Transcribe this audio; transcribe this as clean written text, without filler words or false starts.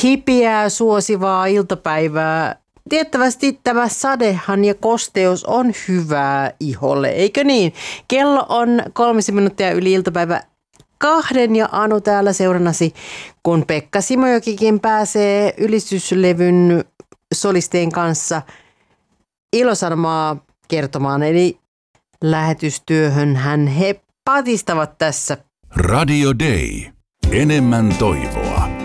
hipiää suosivaa iltapäivää. Tiettävästi tämä sadehan ja kosteus on hyvää iholle, eikö niin? Kello on 3 minuuttia yli iltapäivä 2 ja Anu täällä seurannasi, kun Pekka Simojokikin pääsee ylistyslevyn solisteen kanssa ilosanomaa kertomaan. Eli lähetystyöhön he patistavat tässä. Radio Day. Enemmän toivoa.